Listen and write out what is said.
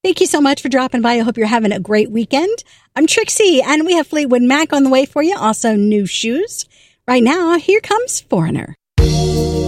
Thank you so much for dropping by. I hope you're having a great weekend. I'm Trixie, and we have Fleetwood Mac on the way for you. Also, new shoes. Right now, here comes Foreigner.